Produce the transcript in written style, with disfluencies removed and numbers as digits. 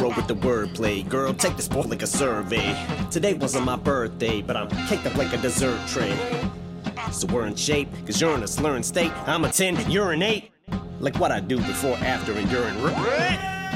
thorough with the wordplay. Girl, take this ball like a survey. Today wasn't my birthday, but I'm caked up like a dessert tray. So we're in shape, cause you're in a slurring state. I'm a 10, you're an 8. Like what I do before, after, and during.